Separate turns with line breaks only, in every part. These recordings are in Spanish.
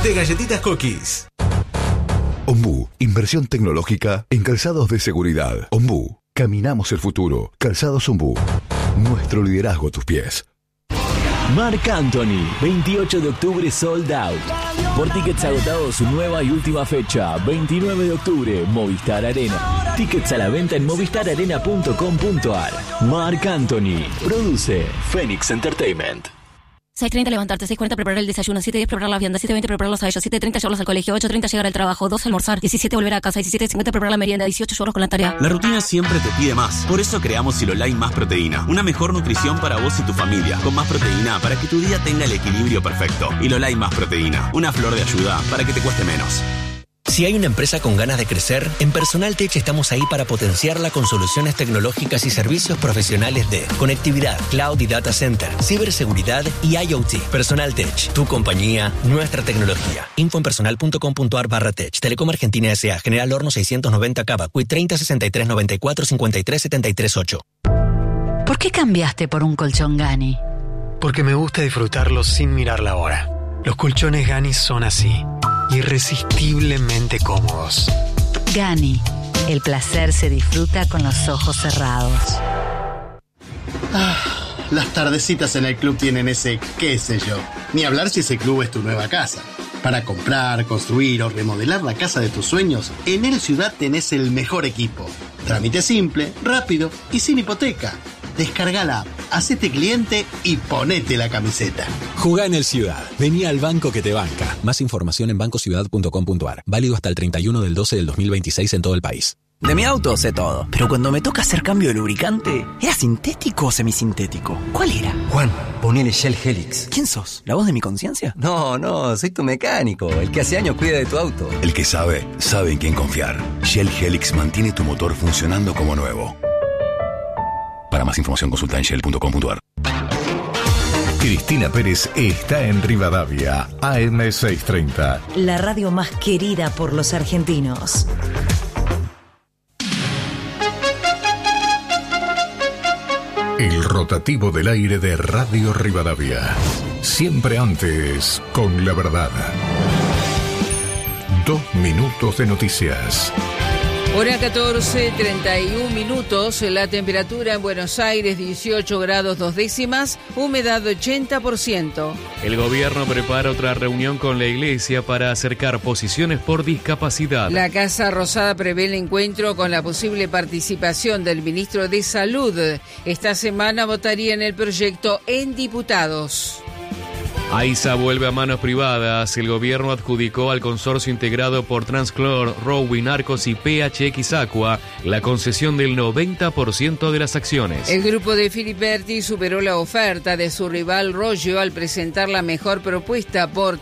de Galletitas Cookies.
Ombú, inversión tecnológica en calzados de seguridad. Ombú, caminamos el futuro. Calzados Ombú, nuestro liderazgo a tus pies.
Marc Anthony, 28 de octubre sold out. Por tickets agotados, su nueva y última fecha, 29 de octubre, Movistar Arena. Tickets a la venta en movistararena.com.ar. Marc Anthony, produce Phoenix Entertainment.
6:30 levantarte, 6:40 preparar el desayuno, 7:10 preparar la vianda, 7:20 prepararlos a ellos, 7:30 llevarlos al colegio, 8:30 llegar al trabajo, 2 almorzar, 17 volver a casa, 17:50 preparar la merienda, 18 llevarlos con la tarea.
La rutina siempre te pide más. Por eso creamos Silolai Más Proteína. Una mejor nutrición para vos y tu familia. Con más proteína para que tu día tenga el equilibrio perfecto. Silolai Más Proteína. Una flor de ayuda para que te cueste menos.
Si hay una empresa con ganas de crecer, en Personal Tech estamos ahí para potenciarla con soluciones tecnológicas y servicios profesionales de conectividad, cloud y data center, ciberseguridad y IoT. Personal Tech, tu compañía, nuestra tecnología. Info en personal.com.ar/tech. Telecom Argentina S.A. General Horno 690 Cava. Quit 30 63 94 53 73 8.
¿Por qué cambiaste por un colchón Gani?
Porque me gusta disfrutarlo sin mirar la hora. Los colchones Gani son así, irresistiblemente cómodos.
Gani, el placer se disfruta con los ojos cerrados.
Las tardecitas en el club tienen ese qué sé yo. Ni hablar si ese club es tu nueva casa. Para comprar, construir o remodelar la casa de tus sueños, en El Ciudad tenés el mejor equipo. Trámite simple, rápido y sin hipoteca. Descarga la app, hacete cliente y ponete la camiseta.
Jugá en El Ciudad. Vení al banco que te banca. Más información en bancociudad.com.ar. Válido hasta el 31/12/2026 en todo el país.
De mi auto sé todo, pero cuando me toca hacer cambio de lubricante, ¿era sintético o semisintético? ¿Cuál era?
Juan, ponele Shell Helix.
¿Quién sos? ¿La voz de mi conciencia?
No, soy tu mecánico, el que hace años cuida de tu auto.
El que sabe en quién confiar. Shell Helix mantiene tu motor funcionando como nuevo. Para más información consulta en shell.com.ar.
Cristina Pérez está en Rivadavia, AM630.
La radio más querida por los argentinos.
El rotativo del aire de Radio Rivadavia. Siempre antes, con la verdad. 2 minutos de noticias.
Hora 14:31 minutos, la temperatura en Buenos Aires 18 grados 2 décimas, humedad 80%.
El gobierno prepara otra reunión con la iglesia para acercar posiciones por discapacidad.
La Casa Rosada prevé el encuentro con la posible participación del ministro de Salud. Esta semana votaría en el proyecto en diputados.
AISA vuelve a manos privadas. El gobierno adjudicó al consorcio integrado por Transclor, Rowin, Arcos y PHX Aqua la concesión del 90% de las acciones.
El grupo de Filiberti superó la oferta de su rival Rollo al presentar la mejor propuesta por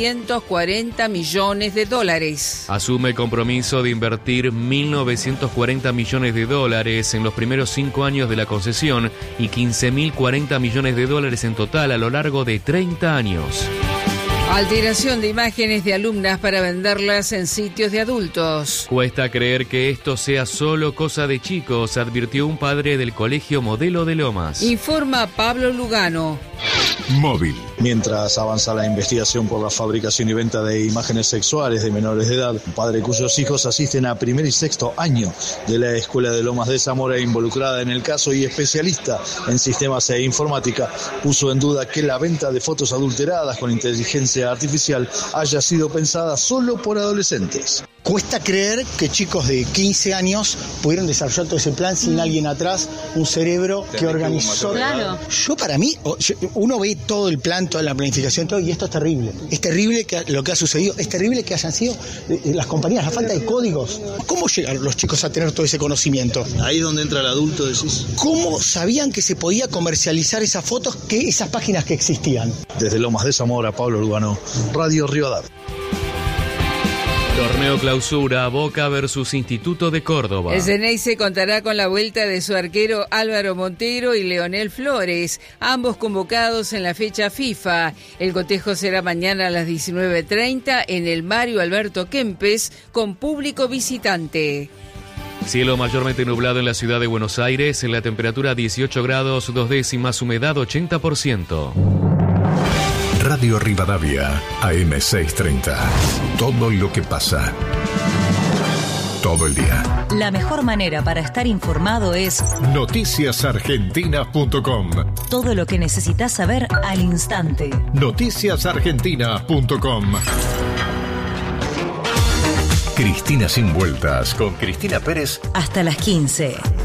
$340 millones.
Asume compromiso de invertir $1.940 millones en los primeros 5 años de la concesión y $15.040 millones en total a lo largo de 30 años.
Alteración de imágenes de alumnas para venderlas en sitios de adultos.
Cuesta creer que esto sea solo cosa de chicos, advirtió un padre del Colegio Modelo de Lomas.
Informa Pablo Lugano.
Móvil.
Mientras avanza la investigación por la fabricación y venta de imágenes sexuales de menores de edad, un padre cuyos hijos asisten a primer y sexto año de la Escuela de Lomas de Zamora involucrada en el caso y especialista en sistemas e informática, puso en duda que la venta de fotos adulteradas con inteligencia artificial haya sido pensada solo por adolescentes.
Cuesta creer que chicos de 15 años pudieron desarrollar todo ese plan sin alguien atrás, un cerebro que organizó.
Claro.
Yo para mí, uno ve todo el plan, toda la planificación, todo, y esto es terrible. Es terrible lo que ha sucedido, es terrible que hayan sido las compañías, la falta de códigos. ¿Cómo llegaron los chicos a tener todo ese conocimiento?
Ahí es donde entra el adulto, decís.
¿Cómo sabían que se podía comercializar esas fotos, esas páginas que existían?
Desde Lomas de Zamora, Pablo Lugano, Radio Rivadavia.
Torneo Clausura, Boca versus Instituto de Córdoba.
El Ceneice contará con la vuelta de su arquero Álvaro Montero y Leonel Flores, ambos convocados en la fecha FIFA. El cotejo será mañana a las 19:30 en el Mario Alberto Kempes con público visitante.
Cielo mayormente nublado en la ciudad de Buenos Aires, en la temperatura 18 grados 2 décimas, humedad 80%.
Radio Rivadavia, AM630. Todo lo que pasa. Todo el día.
La mejor manera para estar informado es
noticiasargentinas.com.
Todo lo que necesitas saber al instante.
Noticiasargentinas.com.
Cristina sin vueltas con Cristina Pérez
hasta las 15.